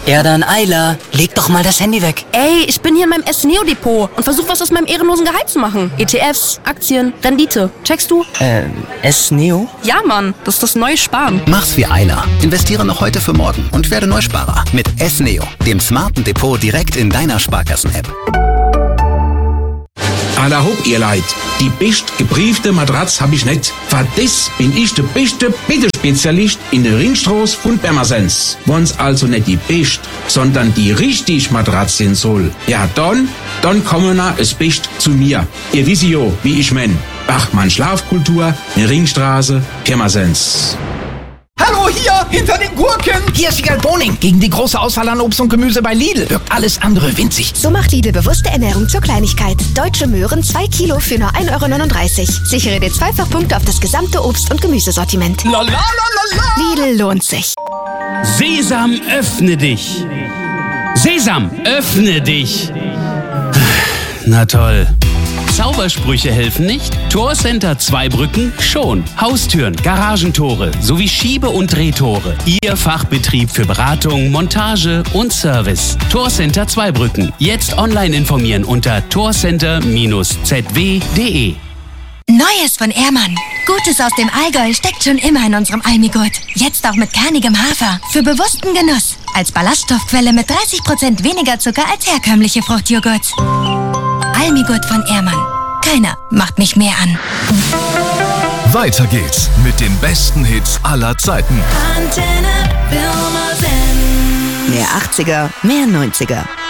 Ja dann, Ayla, leg doch mal das Handy weg. Ey, ich bin hier in meinem S-Neo-Depot und versuche was aus meinem ehrenlosen Gehalt zu machen. ETFs, Aktien, Rendite. Checkst du? S-Neo? Ja, Mann, das ist das neue Sparen. Mach's wie Ayla. Investiere noch heute für morgen und werde Neusparer mit S-Neo, dem smarten Depot direkt in deiner Sparkassen-App. Alla hopp, ihr Leid. Die best gebriefte Matratz hab ich nicht. Für das bin ich der beste Bettespezialist in der Ringstraße von Pirmasens. Wenn's also nicht die best, sondern die richtig Matratz sein soll, ja dann kommen na es best zu mir. Ihr wisst jo, wie ich mein. Bachmann Schlafkultur in Ringstraße, Pirmasens. Hallo hier, hinter den Gurken! Hier ist Wiegald Boning. Gegen die große Auswahl an Obst und Gemüse bei Lidl wirkt alles andere winzig. So macht Lidl bewusste Ernährung zur Kleinigkeit. Deutsche Möhren 2 Kilo für nur 1,39 €. Sichere dir Zweifachpunkte auf das gesamte Obst- und Gemüsesortiment. La la la la la. Lidl lohnt sich. Sesam, öffne dich! Sesam, öffne dich! Na toll. Zaubersprüche helfen nicht? Torcenter Zweibrücken schon. Haustüren, Garagentore sowie Schiebe- und Drehtore. Ihr Fachbetrieb für Beratung, Montage und Service. Torcenter Zweibrücken. Jetzt online informieren unter torcenter-zw.de. Neues von Ehrmann. Gutes aus dem Allgäu steckt schon immer in unserem Almigurt. Jetzt auch mit kernigem Hafer. Für bewussten Genuss. Als Ballaststoffquelle mit 30% weniger Zucker als herkömmliche Fruchtjoghurt. Almigurt von Ehrmann. Keiner macht mich mehr an. Weiter geht's mit den besten Hits aller Zeiten. Antenne Pirmasens. Mehr 80er, mehr 90er.